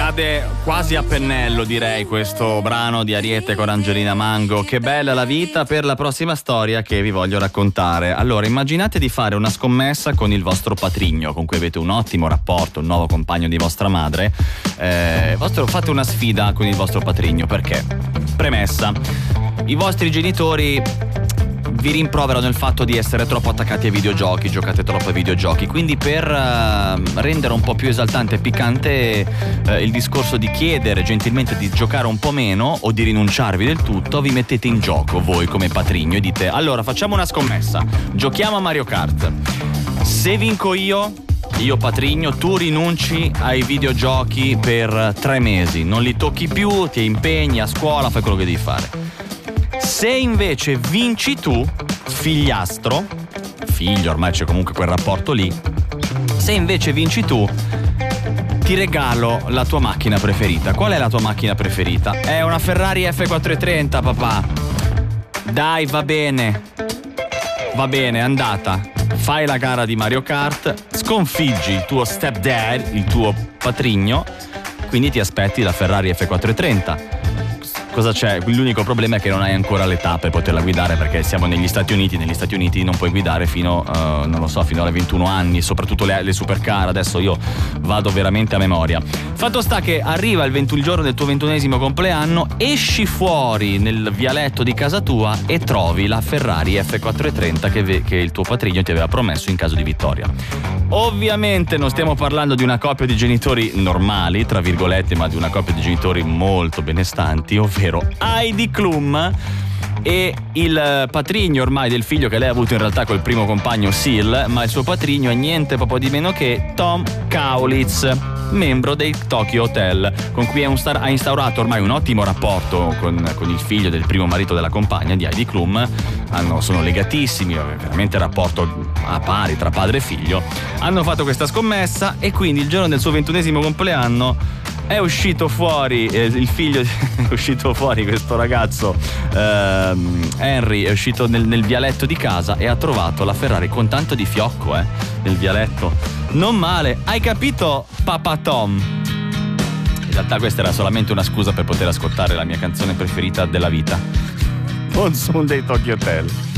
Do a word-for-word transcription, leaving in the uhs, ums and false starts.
cade quasi a pennello, direi, questo brano di Ariete con Angelina Mango. Che bella la vita, per la prossima storia che vi voglio raccontare. Allora, immaginate di fare una scommessa con il vostro patrigno, con cui avete un ottimo rapporto, un nuovo compagno di vostra madre. Eh, vostro, fate una sfida con il vostro patrigno, perché? Premessa: i vostri genitori vi rimproverano il fatto di essere troppo attaccati ai videogiochi, giocate troppo ai videogiochi, quindi per uh, rendere un po' più esaltante e piccante uh, il discorso di chiedere gentilmente di giocare un po' meno o di rinunciarvi del tutto, vi mettete in gioco voi come patrigno e dite: allora facciamo una scommessa, giochiamo a Mario Kart, se vinco io io patrigno, tu rinunci ai videogiochi per tre mesi, non li tocchi più, ti impegni a scuola, fai quello che devi fare. Se invece vinci tu, figliastro, figlio, ormai c'è comunque quel rapporto lì, se invece vinci tu, ti regalo la tua macchina preferita. Qual è la tua macchina preferita? È una Ferrari F quattrocentotrenta, papà. Dai, va bene, va bene, è andata. Fai la gara di Mario Kart, sconfiggi il tuo stepdad, il tuo patrigno, quindi ti aspetti la Ferrari F quattrocentotrenta. Cosa c'è? L'unico problema è che non hai ancora l'età per poterla guidare, perché siamo negli Stati Uniti. Negli Stati Uniti non puoi guidare fino, uh, non lo so, fino alle ventuno anni, soprattutto le, le supercar. Adesso io vado veramente a memoria. Fatto sta che arriva il, ventuno, il giorno del tuo ventunesimo compleanno, esci fuori nel vialetto di casa tua e trovi la Ferrari F quattrocentotrenta che, ve, che il tuo patrigno ti aveva promesso in caso di vittoria. Ovviamente non stiamo parlando di una coppia di genitori normali, tra virgolette, ma di una coppia di genitori molto benestanti, ovvero Heidi Klum e il patrigno ormai del figlio che lei ha avuto in realtà col primo compagno Seal, ma il suo patrigno è niente proprio di meno che Tom Kaulitz, membro dei Tokyo Hotel, con cui è un star- ha instaurato ormai un ottimo rapporto con, con il figlio del primo marito della compagna di Heidi Klum. Hanno, sono legatissimi, veramente rapporto a pari tra padre e figlio. Hanno fatto questa scommessa e quindi il giorno del suo ventunesimo compleanno è uscito fuori, eh, il figlio è uscito fuori, questo ragazzo ehm, Henry è uscito nel, nel vialetto di casa e ha trovato la Ferrari con tanto di fiocco eh, nel vialetto. Non male, hai capito, Papa Tom? In realtà questa era solamente una scusa per poter ascoltare la mia canzone preferita della vita, Monsoon dei Tokyo Hotel.